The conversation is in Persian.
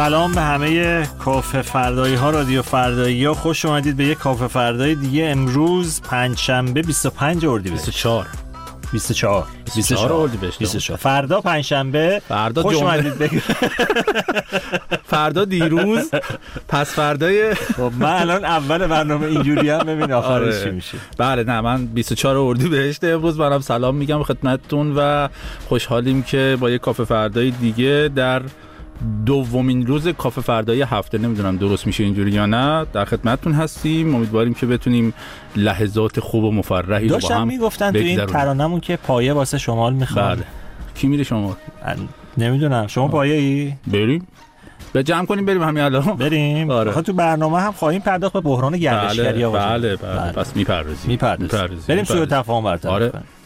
سلام به همه کافه فردایی ها، رادیو فردایی ها، خوش اومدید به یک کافه فردایی دیگه. امروز پنجشنبه 25 اردیبهشت 24 اردیبهشت، فردا پنجشنبه، فردا خوش اومدید فردا دیروز، پس فردای من الان اول برنامه اینجوری هم ببین آخرش چی میشه. بله نه، من 24 اردیبهشت امروز منم سلام میگم خدمتتون و خوشحالیم که با یک کافه فردایی دیگه در دومین روز کافه فردایی هفته، نمیدونم درست میشه اینجوری یا نه، در خدمتتون هستیم. امیدواریم که بتونیم لحظات خوب و مفرحی رو با هم داشتم میگفتن تو این ترانه‌مون که پایه واسه شمال میخواد. بله. کی میره شمال؟ نمیدونم. شما پایه ای؟ بریم به جمع کنیم بریم همین الان. بریم. آره. تو برنامه هم خواهیم پرداخت به بحران گردشگری. بله. پس میپردازیم. بریم سوء تفاهم برطرف. آره.